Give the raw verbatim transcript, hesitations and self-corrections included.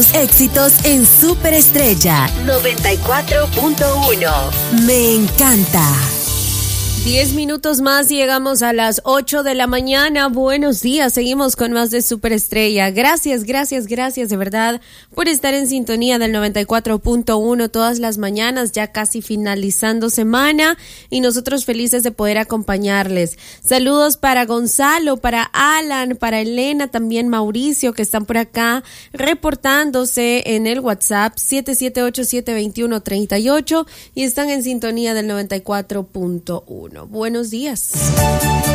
Éxitos en Superestrella noventa y cuatro punto uno. Me encanta. Diez minutos más y llegamos a las ocho de la mañana. Buenos días, seguimos con más de Superestrella. Gracias, gracias, gracias de verdad por estar en sintonía del noventa y cuatro punto uno todas las mañanas, ya casi finalizando semana y nosotros felices de poder acompañarles. Saludos para Gonzalo, para Alan, para Elena, también Mauricio, que están por acá reportándose en el WhatsApp siete siete ocho, siete dos uno, tres ocho y están en sintonía del noventa y cuatro punto uno. Buenos días.